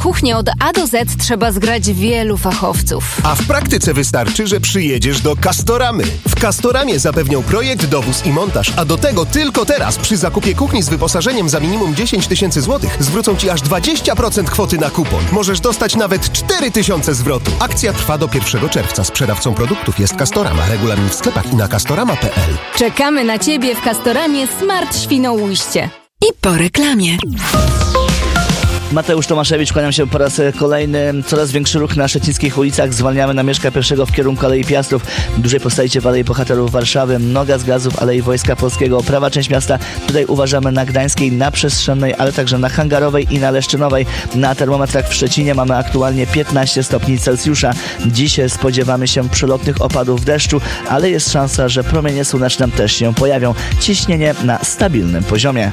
kuchnię od A do Z trzeba zgrać wielu fachowców. A w praktyce wystarczy, że przyjedziesz do Castoramy. W Castoramie zapewnią projekt, dowóz i montaż, a do tego tylko teraz przy zakupie kuchni z wyposażeniem za minimum 10 tysięcy złotych zwrócą Ci aż 20% kwoty na kupon. Możesz dostać nawet 4 tysiące zwrotu. Akcja trwa do 1 czerwca. Sprzedawcą produktów jest Castorama. Regulamin w sklepach i na castorama.pl. Czekamy na Ciebie w Castoramie Smart Świnoujście. I po reklamie. Mateusz Tomaszewicz, kłaniam się po raz kolejny. Coraz większy ruch na szczecińskich ulicach. Zwalniamy na Mieszka I w kierunku Alei Piastów. Dłużej postajecie w Alei Bohaterów Warszawy. Noga z gazu w Alei Wojska Polskiego. Prawa część miasta. Tutaj uważamy na Gdańskiej, na Przestrzennej, ale także na Hangarowej i na Leszczynowej. Na termometrach w Szczecinie mamy aktualnie 15 stopni Celsjusza. Dziś spodziewamy się przelotnych opadów deszczu, ale jest szansa, że promienie słoneczne też się pojawią. Ciśnienie na stabilnym poziomie.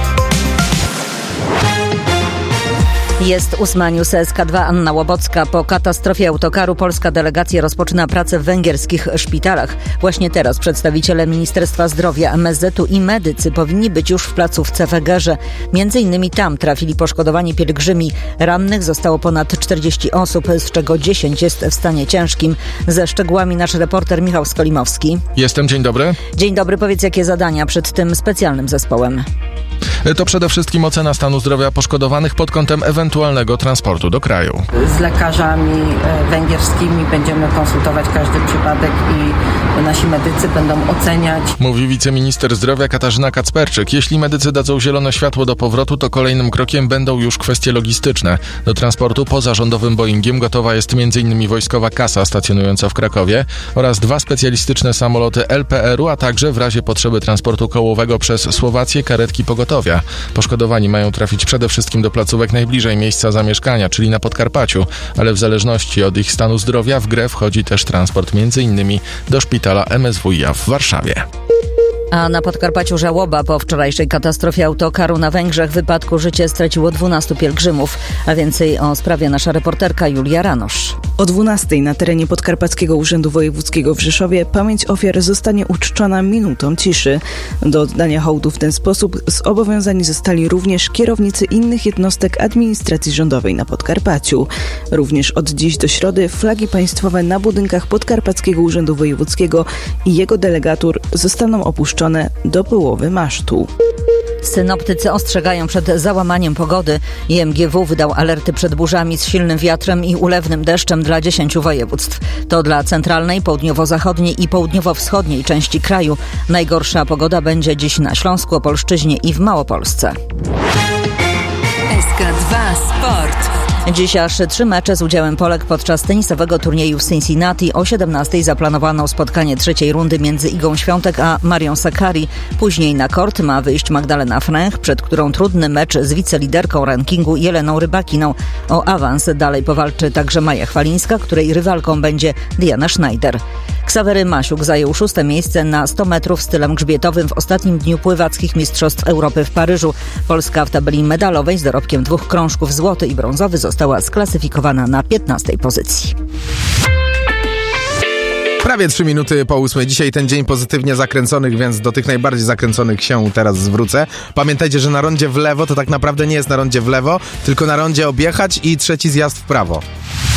Jest 8 News SK2, Anna Łobocka. Po katastrofie autokaru polska delegacja rozpoczyna pracę w węgierskich szpitalach. Właśnie teraz przedstawiciele Ministerstwa Zdrowia, MSZ-u i medycy powinni być już w placówce w Egerze. Między innymi tam trafili poszkodowani pielgrzymi. Rannych zostało ponad 40 osób, z czego 10 jest w stanie ciężkim. Ze szczegółami nasz reporter Michał Skolimowski. Jestem, dzień dobry. Dzień dobry, powiedz jakie zadania przed tym specjalnym zespołem? To przede wszystkim ocena stanu zdrowia poszkodowanych pod kątem ewentualnego transportu do kraju. Z lekarzami węgierskimi będziemy konsultować każdy przypadek i nasi medycy będą oceniać. Mówi wiceminister zdrowia Katarzyna Kacperczyk. Jeśli medycy dadzą zielone światło do powrotu, to kolejnym krokiem będą już kwestie logistyczne. Do transportu poza rządowym Boeingiem gotowa jest m.in. wojskowa kasa stacjonująca w Krakowie oraz 2 specjalistyczne samoloty LPR-u, a także w razie potrzeby transportu kołowego przez Słowację karetki pogotowia. Poszkodowani mają trafić przede wszystkim do placówek najbliżej miejsca zamieszkania, czyli na Podkarpaciu, ale w zależności od ich stanu zdrowia w grę wchodzi też transport m.in. do szpitala MSWiA w Warszawie. A na Podkarpaciu żałoba. Po wczorajszej katastrofie autokaru na Węgrzech w wypadku życie straciło 12 pielgrzymów. A więcej o sprawie nasza reporterka Julia Ranosz. O 12:00 na terenie Podkarpackiego Urzędu Wojewódzkiego w Rzeszowie pamięć ofiar zostanie uczczona minutą ciszy. Do oddania hołdu w ten sposób zobowiązani zostali również kierownicy innych jednostek administracji rządowej na Podkarpaciu. Również od dziś do środy flagi państwowe na budynkach Podkarpackiego Urzędu Wojewódzkiego i jego delegatur zostaną opuszczone do połowy masztu. Synoptycy ostrzegają przed załamaniem pogody. IMGW wydał alerty przed burzami z silnym wiatrem i ulewnym deszczem dla 10 województw. To dla centralnej, południowo-zachodniej i południowo-wschodniej części kraju. Najgorsza pogoda będzie dziś na Śląsku, Opolszczyźnie i w Małopolsce. SK2 Sport. Dziś aż 3 mecze z udziałem Polek podczas tenisowego turnieju w Cincinnati. O 17:00 zaplanowano spotkanie trzeciej rundy między Igą Świątek a Marią Sakkari. Później na kort ma wyjść Magdalena Fręch, przed którą trudny mecz z wiceliderką rankingu Jeleną Rybakiną. O awans dalej powalczy także Maja Chwalińska, której rywalką będzie Diana Schneider. Ksawery Masiuk zajął 6. miejsce na 100 metrów stylem grzbietowym w ostatnim dniu pływackich Mistrzostw Europy w Paryżu. Polska w tabeli medalowej z dorobkiem 2 krążków złoty i brązowy została sklasyfikowana na 15. pozycji. Prawie 3 minuty po 8. Dzisiaj ten dzień pozytywnie zakręconych, więc do tych najbardziej zakręconych się teraz zwrócę. Pamiętajcie, że na rondzie w lewo to tak naprawdę nie jest na rondzie w lewo, tylko na rondzie objechać i trzeci zjazd w prawo.